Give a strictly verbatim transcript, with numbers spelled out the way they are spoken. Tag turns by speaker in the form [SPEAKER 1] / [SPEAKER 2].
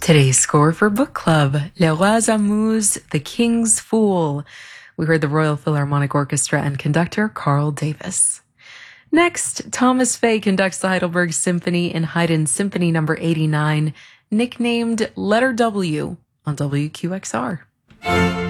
[SPEAKER 1] Today's score for book club, Le Roi Amuse, The King's Fool. We heard the Royal Philharmonic Orchestra and conductor Carl Davis. Next, Thomas Fay conducts the Heidelberg Symphony in Haydn Symphony number eighty-nine, nicknamed Letter W on W Q X R.